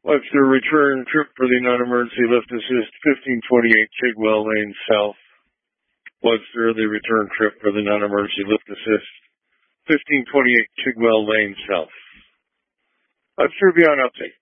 Webster, return trip for the non-emergency lift assist, 1528 Chigwell Lane South. Webster, the return trip for the non-emergency lift assist, 1528 Chigwell Lane South. Webster, beyond update.